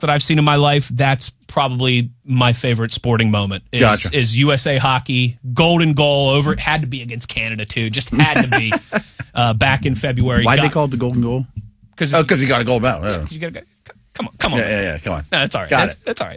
that I've seen in my life, that's probably my favorite sporting moment is USA Hockey. Golden goal over. It had to be against Canada, too. Just had to be back in February. Why'd they call it the golden goal? Because you got a goal about. Come on. Yeah, come on. No, that's all right. That's all right.